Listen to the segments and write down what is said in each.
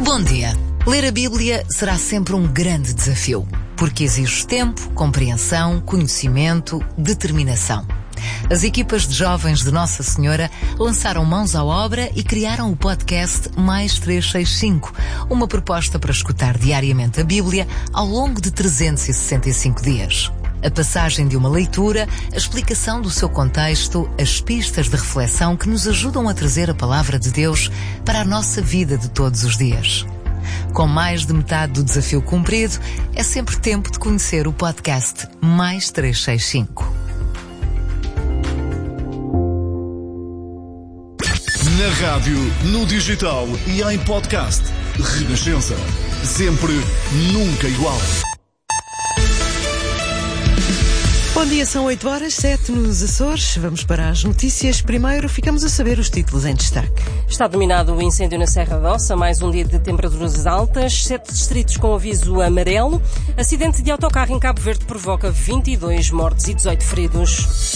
Bom dia. Ler a Bíblia será sempre um grande desafio, porque exige tempo, compreensão, conhecimento, determinação. As equipas de jovens de Nossa Senhora lançaram mãos à obra e criaram o podcast Mais 365, uma proposta para escutar diariamente a Bíblia ao longo de 365 dias. A passagem de uma leitura, a explicação do seu contexto, as pistas de reflexão que nos ajudam a trazer a palavra de Deus para a nossa vida de todos os dias. Com mais de metade do desafio cumprido, é sempre tempo de conhecer o podcast Mais 365. Na rádio, no digital e em podcast. Renascença. Sempre, nunca igual. Bom dia, são 8h07 nos Açores. Vamos para as notícias. Primeiro, ficamos a saber os títulos em destaque. Está dominado o incêndio na Serra da Ossa, mais um dia de temperaturas altas, 7 distritos com aviso amarelo. Acidente de autocarro em Cabo Verde provoca 22 mortes e 18 feridos.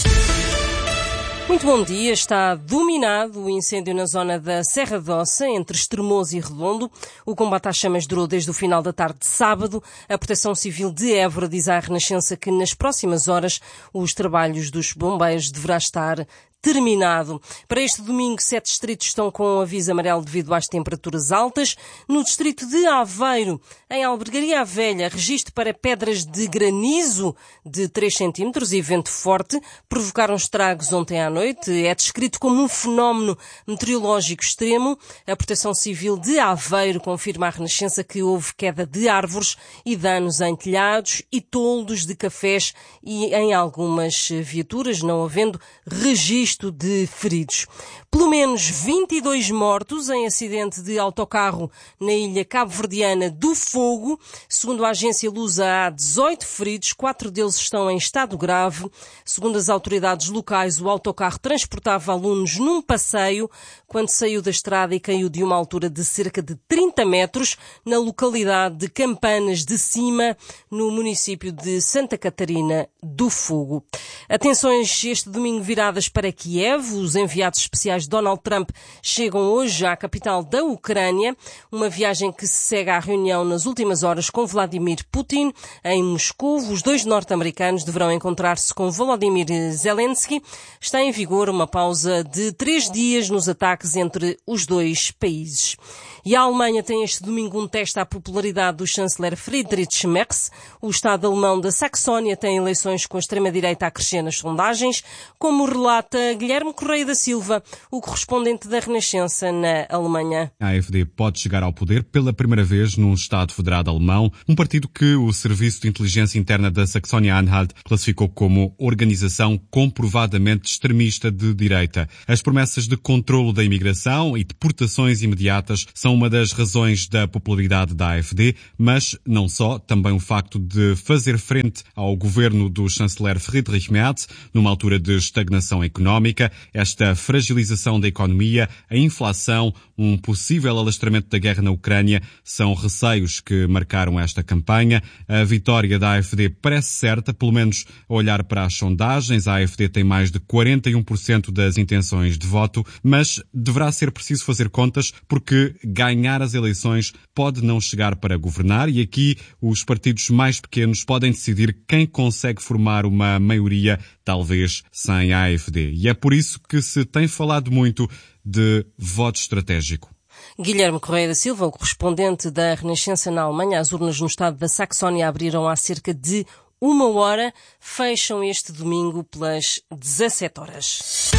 Muito bom dia. Está dominado o incêndio na zona da Serra da Ossa, entre Estremoz e Redondo. O combate às chamas durou desde o final da tarde de sábado. A Proteção Civil de Évora diz à Renascença que nas próximas horas os trabalhos dos bombeiros deverá estar terminado. Para este domingo, 7 distritos estão com aviso amarelo devido às temperaturas altas. No distrito de Aveiro, em Albergaria Velha, registro para pedras de granizo de 3 centímetros e vento forte provocaram estragos ontem à noite. É descrito como um fenómeno meteorológico extremo. A Proteção Civil de Aveiro confirma à Renascença que houve queda de árvores e danos em telhados e toldos de cafés e em algumas viaturas, não havendo registro de feridos. Pelo menos 22 mortos em acidente de autocarro na ilha cabo-verdiana do Fogo. Segundo a agência Lusa, há 18 feridos, 4 deles estão em estado grave. Segundo as autoridades locais, o autocarro transportava alunos num passeio quando saiu da estrada e caiu de uma altura de cerca de 30 metros na localidade de Campanas de Cima, no município de Santa Catarina do Fogo. Atenções este domingo viradas para Kiev. Os enviados especiais de Donald Trump chegam hoje à capital da Ucrânia, uma viagem que se segue à reunião nas últimas horas com Vladimir Putin em Moscou. Os dois norte-americanos deverão encontrar-se com Volodymyr Zelensky. Está em vigor uma pausa de 3 dias nos ataques entre os dois países. E a Alemanha tem este domingo um teste à popularidade do chanceler Friedrich Merz. O Estado alemão da Saxónia tem eleições com a extrema-direita a crescer nas sondagens, como relata Guilherme Correia da Silva, o correspondente da Renascença na Alemanha. A AfD pode chegar ao poder pela primeira vez num Estado federado alemão, um partido que o Serviço de Inteligência Interna da Saxónia-Anhalt classificou como organização comprovadamente extremista de direita. As promessas de controlo da imigração e deportações imediatas são uma das razões da popularidade da AfD, mas não só, também o facto de fazer frente ao governo do chanceler Friedrich Merz, numa altura de estagnação económica, esta fragilização da economia, a inflação, um possível alastramento da guerra na Ucrânia, são receios que marcaram esta campanha. A vitória da AfD parece certa, pelo menos a olhar para as sondagens. A AfD tem mais de 41% das intenções de voto, mas deverá ser preciso fazer contas porque ganhar as eleições pode não chegar para governar e aqui os partidos mais pequenos podem decidir quem consegue formar uma maioria, talvez sem a AfD. E é por isso que se tem falado muito de voto estratégico. Guilherme Correia da Silva, o correspondente da Renascença na Alemanha. As urnas no estado da Saxónia abriram há cerca de 1 hora, fecham este domingo pelas 17 horas.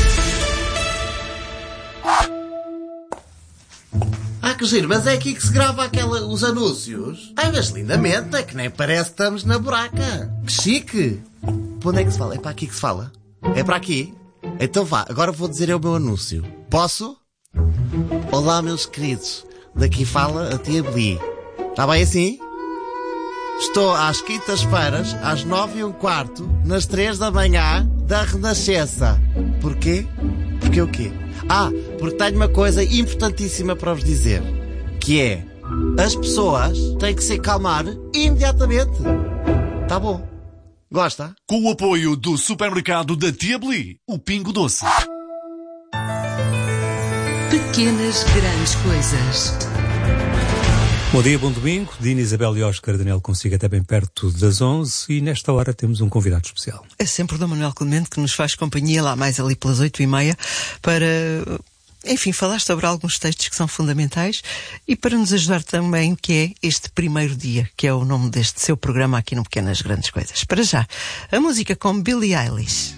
Que giro, mas é aqui que se grava os anúncios? Ai, mas lindamente, é que nem parece que estamos na buraca. Que chique! Para onde é que se fala? É para aqui que se fala? É para aqui? Então vá, agora vou dizer o meu anúncio. Posso? Olá, meus queridos. Daqui fala a tia Bli. Está bem assim? Estou às quintas-feiras, às 9h15, nas 3 da manhã, da Renascença. Porquê? Porque o quê? Porque tenho uma coisa importantíssima para vos dizer, que é, as pessoas têm que se calmar imediatamente. Tá bom? Gosta? Com o apoio do supermercado da Tia Bli, o Pingo Doce. Pequenas grandes coisas. Bom dia, bom domingo. Dina, Isabel e Oscar Daniel consigo até bem perto das 11 e nesta hora temos um convidado especial. É sempre o Dom Manuel Clemente que nos faz companhia lá mais ali pelas 8h30 para, enfim, falar sobre alguns textos que são fundamentais e para nos ajudar também o que é este primeiro dia, que é o nome deste seu programa aqui no Pequenas Grandes Coisas. Para já, a música com Billie Eilish.